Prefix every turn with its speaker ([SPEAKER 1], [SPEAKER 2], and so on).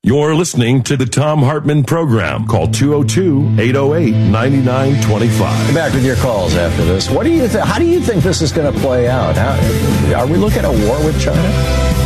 [SPEAKER 1] You're listening to the Thom Hartmann Program. Call 202-808-9925.
[SPEAKER 2] Back with your calls after this. What do you think? How do you think this is going to play out? Are we looking at a war with China?